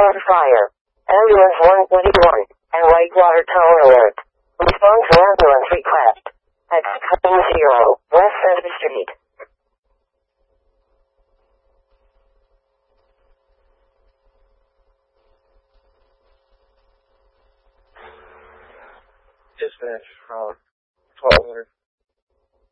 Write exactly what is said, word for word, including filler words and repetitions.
water fire. Ambulance one twenty-one. And Whitewater Tower alert. Respond to ambulance request. At Cumming Zero, West Center Street. Dispatch from twelve hundred.